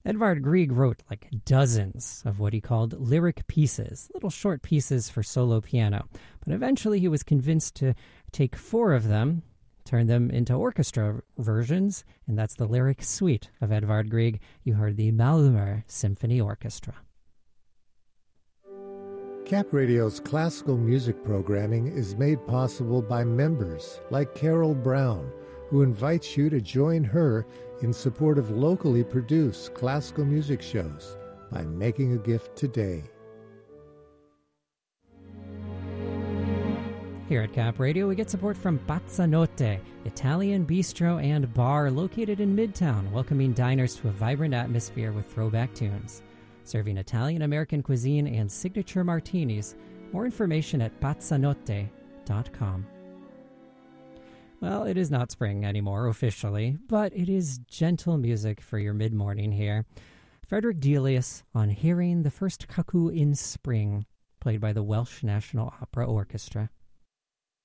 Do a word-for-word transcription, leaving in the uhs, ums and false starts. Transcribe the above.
Edvard Grieg wrote like dozens of what he called lyric pieces, little short pieces for solo piano. But eventually he was convinced to take four of them, turn them into orchestra versions, and that's the lyric suite of Edvard Grieg. You heard the Malmö Symphony Orchestra. Cap Radio's classical music programming is made possible by members like Carol Brown, who invites you to join her in support of locally produced classical music shows by making a gift today. Here at Cap Radio, we get support from Pazzanotte, Italian bistro and bar located in Midtown, welcoming diners to a vibrant atmosphere with throwback tunes. Serving Italian-American cuisine and signature martinis. More information at pazzanotte dot com. Well, it is not spring anymore officially, but it is gentle music for your mid-morning here. Frederick Delius on Hearing the First Cuckoo in Spring, played by the Welsh National Opera Orchestra.